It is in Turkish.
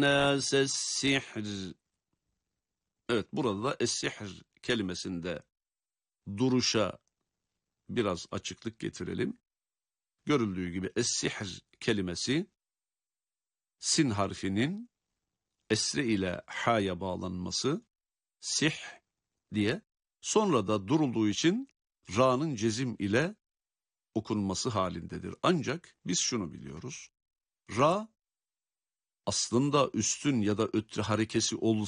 النَّاسَ السِّحْرِ. Evet, burada da es-sihr kelimesinde duruşa biraz açıklık getirelim. Görüldüğü gibi es-sihr kelimesi sin harfinin esre ile ha'ya bağlanması, sih diye, sonra da durulduğu için ra'nın cezim ile okunması halindedir. Ancak biz şunu biliyoruz. Ra aslında üstün ya da ötre harekesi